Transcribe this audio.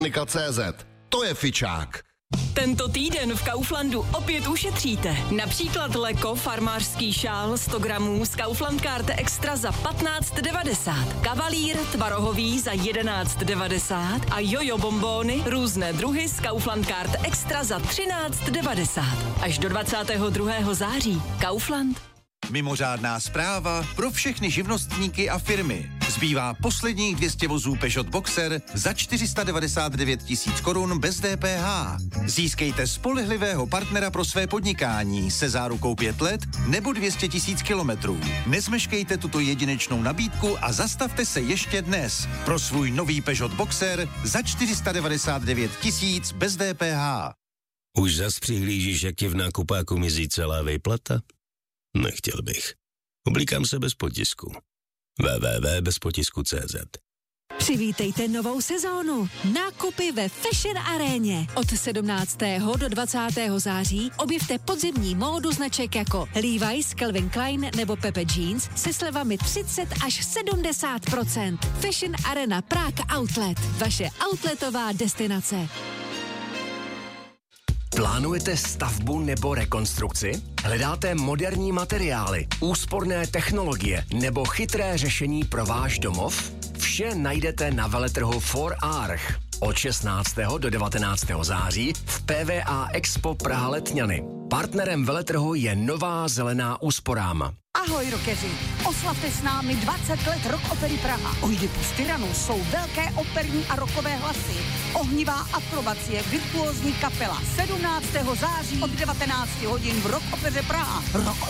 CZ. To je fičák. Tento týden v Kauflandu opět ušetříte. Například Leko farmářský šál 100 gramů z Kaufland Karte Extra za 15,90. Kavalír tvarohový za 11,90. A jojo bombóny různé druhy z Kaufland Karte Extra za 13,90. Až do 22. září. Kaufland. Mimořádná zpráva pro všechny živnostníky a firmy. Zbývá posledních 200 vozů Peugeot Boxer za 499 000 korun bez DPH. Získejte spolehlivého partnera pro své podnikání se zárukou 5 let nebo 200 000 kilometrů. Nezmeškejte tuto jedinečnou nabídku a zastavte se ještě dnes pro svůj nový Peugeot Boxer za 499 000 bez DPH. Už zas přihlížíš, jak ti v nákupáku mizí celá vejplata? Nechtěl bych. Oblíkám se bez potisku. www.bezpotisku.cz. Přivítejte novou sezónu. Nákupy ve Fashion Aréně. Od 17. do 20. září objevte podzimní módu značek jako Levi's, Calvin Klein nebo Pepe Jeans se slevami 30 až 70%. Fashion Arena Prague Outlet. Vaše outletová destinace. Plánujete stavbu nebo rekonstrukci? Hledáte moderní materiály, úsporné technologie nebo chytré řešení pro váš domov? Vše najdete na veletrhu 4Arch od 16. do 19. září v PVA Expo Praha Letňany. Partnerem veletrhu je Nová zelená úsporám. Ahoj rockeři, oslavte s námi 20 let Rock Opery Praha. Oidipus Tyranus jsou velké operní a rockové hlasy. Ohnivá akrobacie, virtuózní kapela. 17. září od 19 hodin v Rock Opeře Praha. Rock